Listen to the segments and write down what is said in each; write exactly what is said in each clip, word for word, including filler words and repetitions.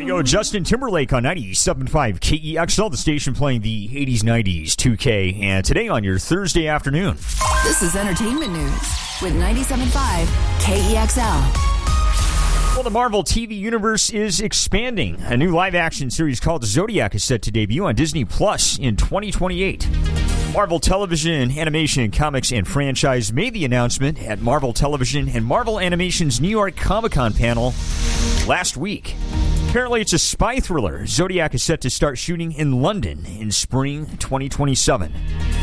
Go Justin Timberlake on ninety-seven point five K E X L, the station playing the eighties, nineties, two K. And today on your Thursday afternoon. This is entertainment news with ninety-seven point five K E X L. Well, the Marvel T V universe is expanding. A new live-action series called Zodiac is set to debut on Disney Plus in twenty twenty-eight. Marvel Television, Animation, Comics, and Franchise made the announcement at Marvel Television and Marvel Animation's New York Comic-Con panel last week. Apparently, it's a spy thriller. Zodiac is set to start shooting in London in spring twenty twenty-seven.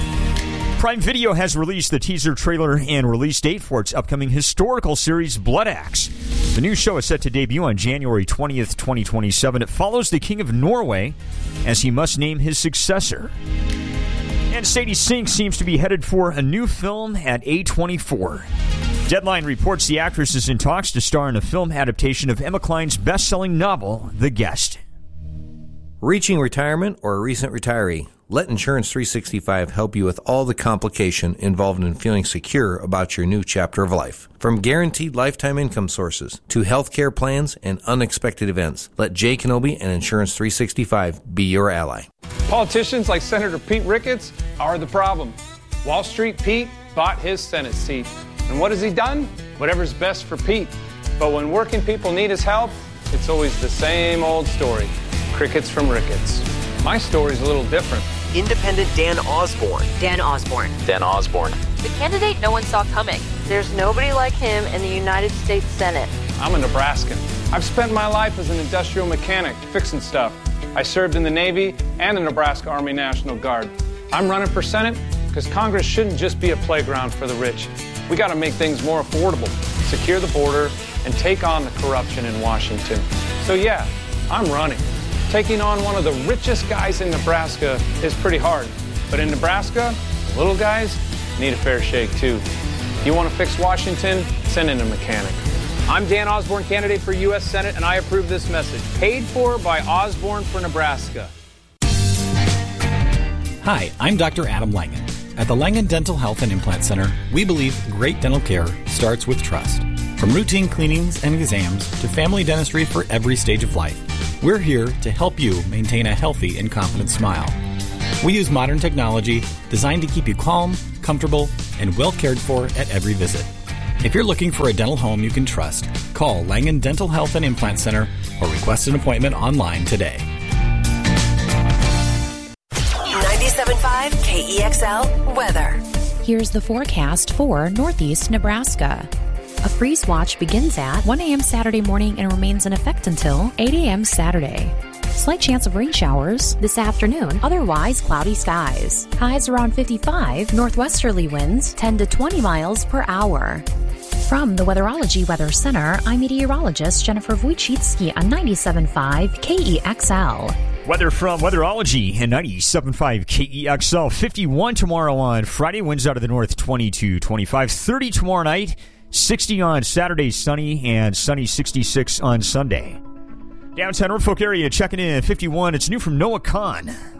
Prime Video has released the teaser trailer and release date for its upcoming historical series, Blood Axe. The new show is set to debut on January twentieth, twenty twenty-seven. It follows the King of Norway as he must name his successor. And Sadie Sink seems to be headed for a new film at A twenty-four. Deadline reports the actress is in talks to star in a film adaptation of Emma Cline's best-selling novel, The Guest. Reaching retirement or a recent retiree? Let Insurance three sixty-five help you with all the complication involved in feeling secure about your new chapter of life. From guaranteed lifetime income sources to health care plans and unexpected events, let Jay Kenobi and Insurance three sixty-five be your ally. Politicians like Senator Pete Ricketts are the problem. Wall Street Pete bought his Senate seat. And what has he done? Whatever's best for Pete. But when working people need his help, it's always the same old story. Crickets from Ricketts. My story's a little different. Independent Dan Osborne. Dan Osborne. Dan Osborne. The candidate no one saw coming. There's nobody like him in the United States Senate. I'm a Nebraskan. I've spent my life as an industrial mechanic, fixing stuff. I served in the Navy and the Nebraska Army National Guard. I'm running for Senate because Congress shouldn't just be a playground for the rich. We got to make things more affordable, secure the border, and take on the corruption in Washington. So yeah, I'm running. Taking on one of the richest guys in Nebraska is pretty hard. But in Nebraska, little guys need a fair shake too. You want to fix Washington? Send in a mechanic. I'm Dan Osborne, candidate for U S Senate, and I approve this message. Paid for by Osborne for Nebraska. Hi, I'm Doctor Adam Langen. At the Langen Dental Health and Implant Center, we believe great dental care starts with trust. From routine cleanings and exams to family dentistry for every stage of life, we're here to help you maintain a healthy and confident smile. We use modern technology designed to keep you calm, comfortable, and well cared for at every visit. If you're looking for a dental home you can trust, call Langen Dental Health and Implant Center or request an appointment online today. ninety-seven point five K E X L weather. Here's the forecast for Northeast Nebraska. A freeze watch begins at one a.m. Saturday morning and remains in effect until eight a.m. Saturday. Slight chance of rain showers this afternoon, otherwise cloudy skies. Highs around fifty-five, northwesterly winds ten to twenty miles per hour. From the Weatherology Weather Center, I'm meteorologist Jennifer Wojcicki on ninety-seven point five K E X L. Weather from Weatherology and ninety-seven point five K E X L. fifty-one tomorrow on Friday, winds out of the north twenty-two, twenty-five, thirty tomorrow night. sixty on Saturday, sunny, and sunny sixty-six on Sunday. Downtown Norfolk area checking in, fifty-one. It's new from Noah Kahn.